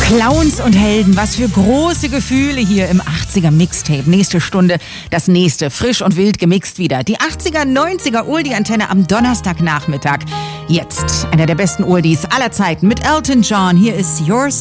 Clowns und Helden, was für große Gefühle hier im 80er Mixtape. Nächste Stunde, das nächste, frisch und wild gemixt wieder. Die 80er, 90er Oldie-Antenne am Donnerstagnachmittag. Jetzt einer der besten Oldies aller Zeiten mit Elton John. Hier ist Yours